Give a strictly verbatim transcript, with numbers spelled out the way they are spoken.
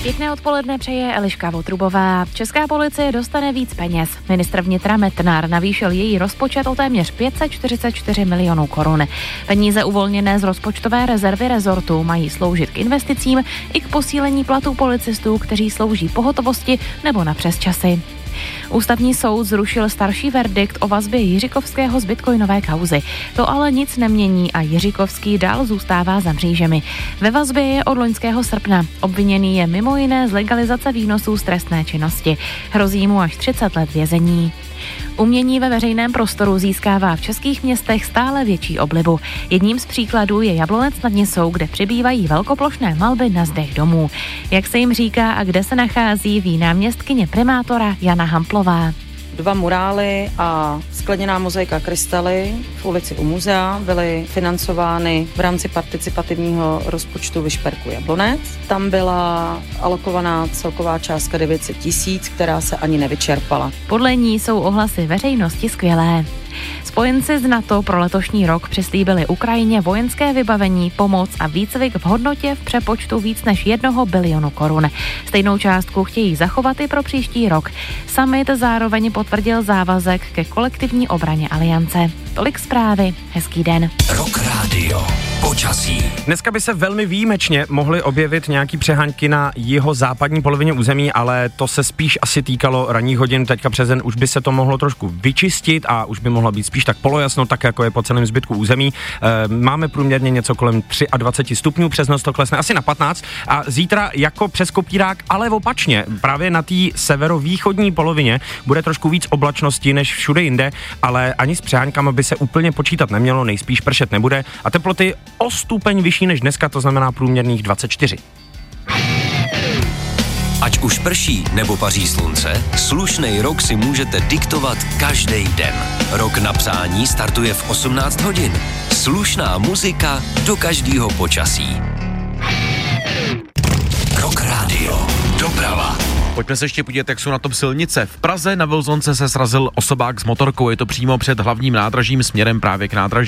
Pěkné odpoledne přeje Eliška Votrubová. Česká policie dostane víc peněz. Ministr vnitra Metnar navýšil její rozpočet o téměř pět set čtyřicet čtyři milionů korun. Peníze uvolněné z rozpočtové rezervy rezortu mají sloužit k investicím i k posílení platů policistů, kteří slouží pohotovosti nebo na přesčasy. Ústavní soud zrušil starší verdikt o vazbě Jiříkovského z bitcoinové kauzy. To ale nic nemění a Jiříkovský dál zůstává za mřížemi. Ve vazbě je od loňského srpna. Obviněný je mimo jiné z legalizace výnosů z trestné činnosti. Hrozí mu až třicet let vězení. Umění ve veřejném prostoru získává v českých městech stále větší oblibu. Jedním z příkladů je Jablonec nad Nisou, kde přibývají velkoplošné malby na zdech domů. Jak se jim říká a kde se nachází, ví náměstkyně primátora Jana Hamplová. Dva murály a skleněná mozaika krystaly v ulici u muzea byly financovány v rámci participativního rozpočtu Vyšperku Jablonec. Tam byla alokovaná celková částka devět set tisíc, která se ani nevyčerpala. Podle ní jsou ohlasy veřejnosti skvělé. Spojenci z NATO pro letošní rok přislíbili Ukrajině vojenské vybavení, pomoc a výcvik v hodnotě v přepočtu víc než jednoho bilionu korun. Stejnou částku chtějí zachovat i pro příští rok. Summit zároveň potvrdil závazek ke kolektivní obraně aliance. Tolik zprávy, hezký den. Rock Radio. Počasí. Dneska by se velmi výjimečně mohly objevit nějaký přeháňky na jeho západní polovině území, ale to se spíš asi týkalo ranních hodin. Teďka přes den už by se to mohlo trošku vyčistit a už by mohlo být spíš tak polojasno, tak jako je po celém zbytku území. E, máme průměrně něco kolem dvacet tři stupňů, přes noc to klesne asi na patnáct a zítra jako přes kopírák, ale opačně. Právě na té severovýchodní polovině bude trošku víc oblačnosti než všude jinde, ale ani s přeháňkama by se úplně počítat nemělo, nejspíš pršet nebude a teploty o stupeň vyšší než dneska, to znamená průměrných dvacet čtyři. Ať už prší nebo paří slunce, slušnej rok si můžete diktovat každý den. Rok na přání startuje v osmnáct hodin. Slušná muzika do každého počasí. Rock Radio. Doprava. Pojďme se ještě podívat, jak jsou na tom silnice. V Praze na Vilzonce se srazil osobák s motorkou, je to přímo před hlavním nádražím směrem právě k nádraží.